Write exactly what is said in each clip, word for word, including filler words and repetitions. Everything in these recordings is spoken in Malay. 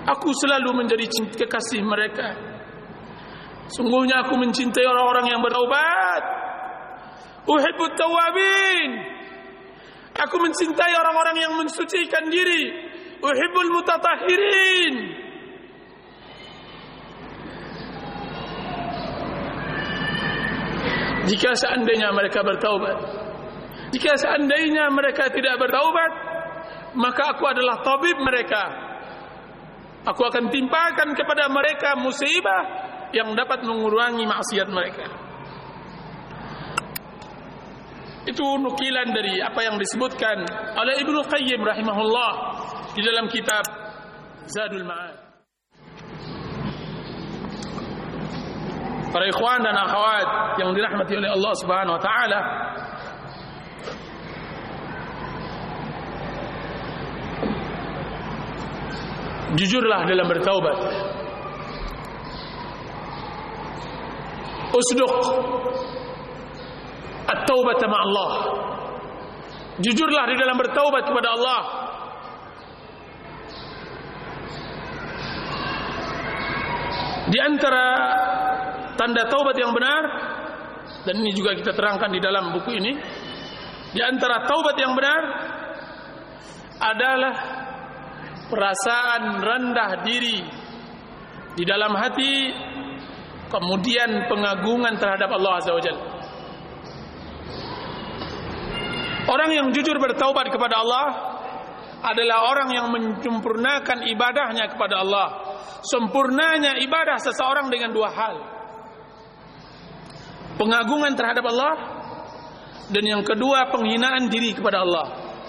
Aku selalu menjadi kekasih mereka. Sungguhnya aku mencintai orang-orang yang bertaubat. Uhibbut tawabin. Aku mencintai orang-orang yang mensucikan diri. Uhibbul mutatahhirin. Jika seandainya mereka bertaubat, jika seandainya mereka tidak bertaubat, maka aku adalah tabib mereka. Aku akan timpakan kepada mereka musibah yang dapat mengurangi maksiat mereka. Itu nukilan dari apa yang disebutkan oleh Ibnu Qayyim rahimahullah di dalam kitab Zadul Ma'ad. Para ikhwan dan akhwat yang dirahmati oleh Allah Subhanahu wa taala, jujurlah dalam bertaubat. Usduq at-taubata ma Allah. Jujurlah di dalam bertaubat kepada Allah. Di antara tanda taubat yang benar, dan ini juga kita terangkan di dalam buku ini, di antara taubat yang benar adalah perasaan rendah diri di dalam hati, kemudian pengagungan terhadap Allah Azza wa Jalla. Orang yang jujur bertaubat kepada Allah adalah orang yang menyempurnakan ibadahnya kepada Allah. Sempurnanya ibadah seseorang dengan dua hal: pengagungan terhadap Allah, dan yang kedua penghinaan diri kepada Allah.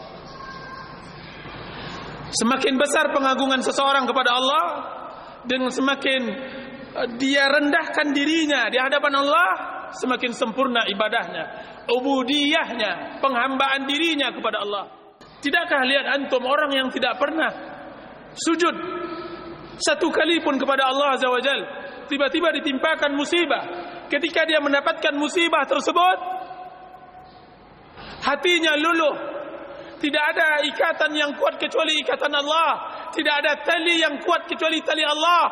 Semakin besar pengagungan seseorang kepada Allah, dan semakin dia rendahkan dirinya di hadapan Allah, semakin sempurna ibadahnya, ubudiyahnya, penghambaan dirinya kepada Allah. Tidakkah lihat antum orang yang tidak pernah sujud satu kali pun kepada Allah Azza wa Jalla, tiba-tiba ditimpakan musibah. Ketika dia mendapatkan musibah tersebut, hatinya luluh. Tidak ada ikatan yang kuat kecuali ikatan Allah. Tidak ada tali yang kuat kecuali tali Allah.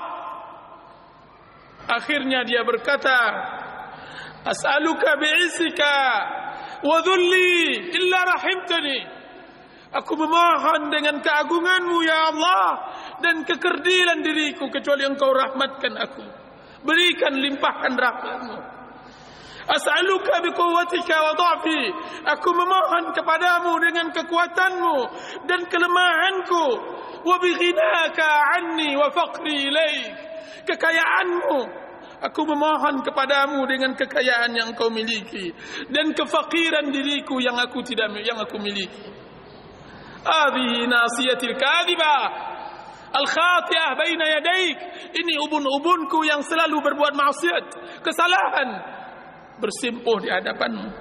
Akhirnya dia berkata, as'aluka bi'izzika wa dhulli illa rahimtani. Aku memohon dengan keagunganmu ya Allah dan kekerdilan diriku, kecuali engkau rahmatkan aku. Berikan, limpahkan rahmatmu. As'aluka biquwwatika wa dha'fi. Aku memohon kepadamu dengan kekuatanmu dan kelemahanku. Wa bighinaka anni wa faqri ilaik. Kekayaanmu. Aku memohon kepadamu dengan kekayaan yang engkau miliki dan kefakiran diriku yang aku tidak yang aku miliki. Hadhihi nasiyatil kadhibah al-khati'ah baina yadaik. Ini ubun-ubunku yang selalu berbuat maksiat, kesalahan, bersimpuh di hadapanmu.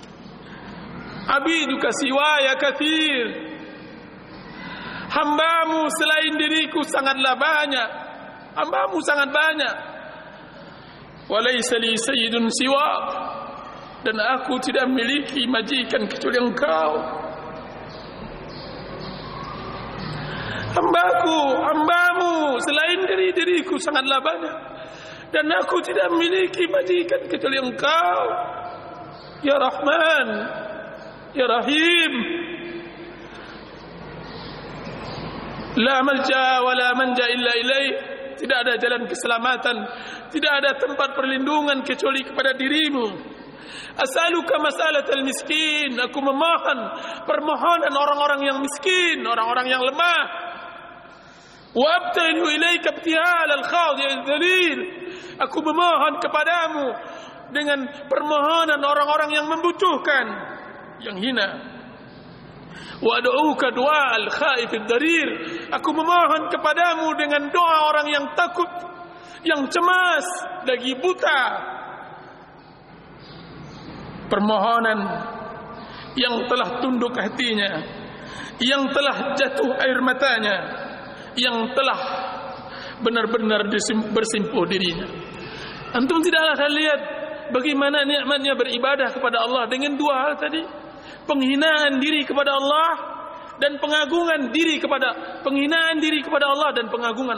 Abiduka siwaya kathir. Hambamu selain diriku sangatlah banyak. Hambamu sangat banyak. Walaysa li sayyidun siwak. Dan aku tidak memiliki majikan kecuali engkau. Hambaku, hambamu selain diri diriku sangatlah banyak, dan aku tidak memiliki majikan kecuali engkau. Ya Rahman, Ya Rahim. La malja wa la manja illa ilaih. Tidak ada jalan keselamatan, tidak ada tempat perlindungan kecuali kepada dirimu. As'aluka mas'alatal miskin. Aku memohon permohonan orang-orang yang miskin, orang-orang yang lemah. Wa abtahilu ilaika ibtihal al-khadi' al-dhalil. Aku memohon kepadamu dengan permohonan orang-orang yang membutuhkan, yang hina. Wa ad'uka du'a al-khaif ad-darir. Aku memohon kepadamu dengan doa orang yang takut, yang cemas, lagi buta. Permohonan yang telah tunduk hatinya, yang telah jatuh air matanya, yang telah benar-benar bersimpuh dirinya. Antum tidaklah lihat bagaimana nikmatnya beribadah kepada Allah dengan dua hal tadi: penghinaan diri kepada Allah dan pengagungan diri kepada penghinaan diri kepada Allah dan pengagungan